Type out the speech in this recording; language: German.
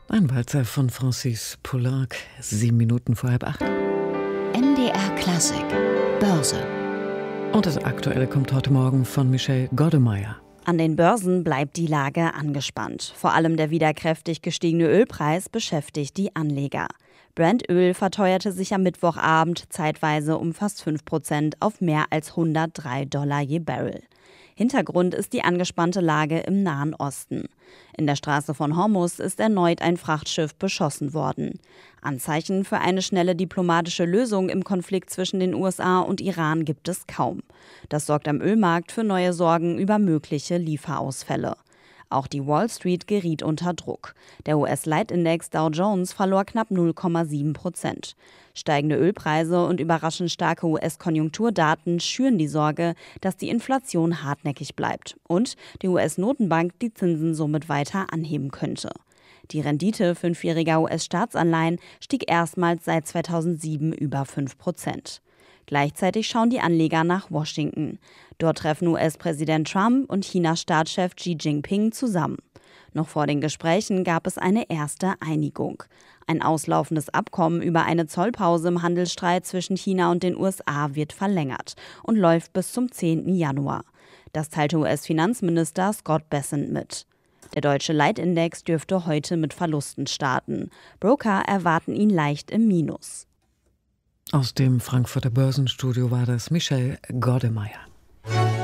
Ein Walzer von Francis Poulenc, 7 Minuten vor 7:30. MDR Klassik, Börse. Und das Aktuelle kommt heute Morgen von Michel Goddemeyer. An den Börsen bleibt die Lage angespannt. Vor allem der wieder kräftig gestiegene Ölpreis beschäftigt die Anleger. Brent-Öl verteuerte sich am Mittwochabend zeitweise um fast 5% auf mehr als $103 je Barrel. Hintergrund ist die angespannte Lage im Nahen Osten. In der Straße von Hormuz ist erneut ein Frachtschiff beschossen worden. Anzeichen für eine schnelle diplomatische Lösung im Konflikt zwischen den USA und Iran gibt es kaum. Das sorgt am Ölmarkt für neue Sorgen über mögliche Lieferausfälle. Auch die Wall Street geriet unter Druck. Der US-Leitindex Dow Jones verlor knapp 0,7%. Steigende Ölpreise und überraschend starke US-Konjunkturdaten schüren die Sorge, dass die Inflation hartnäckig bleibt und die US-Notenbank die Zinsen somit weiter anheben könnte. Die Rendite 5-jähriger US-Staatsanleihen stieg erstmals seit 2007 über 5%. Gleichzeitig schauen die Anleger nach Washington. Dort treffen US-Präsident Trump und Chinas Staatschef Xi Jinping zusammen. Noch vor den Gesprächen gab es eine erste Einigung. Ein auslaufendes Abkommen über eine Zollpause im Handelsstreit zwischen China und den USA wird verlängert und läuft bis zum 10. Januar. Das teilte US-Finanzminister Scott Bessent mit. Der deutsche Leitindex dürfte heute mit Verlusten starten. Broker erwarten ihn leicht im Minus. Aus dem Frankfurter Börsenstudio war das Michel Goddemeyer.